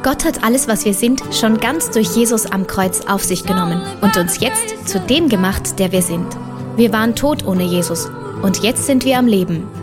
Gott hat alles, was wir sind, schon ganz durch Jesus am Kreuz auf sich genommen und uns jetzt zu dem gemacht, der wir sind. Wir waren tot ohne Jesus und jetzt sind wir am Leben.